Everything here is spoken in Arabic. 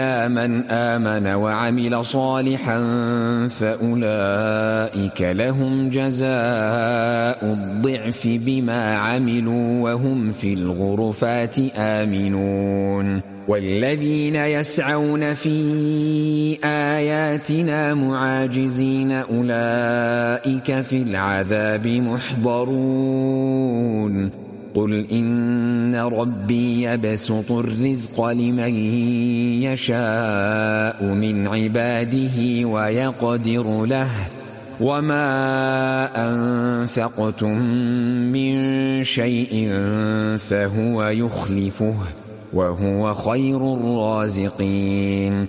من آمن وعمل صالحا فأولئك لهم جزاء الضعف بما عملوا وهم في الغرفات آمنون والذين يسعون في آياتنا معاجزين أولئك في العذاب محضرون قل إن ربي يبسط الرزق لمن يشاء من عباده ويقدر له وما أنفقتم من شيء فهو يخلفه وهو خير الرازقين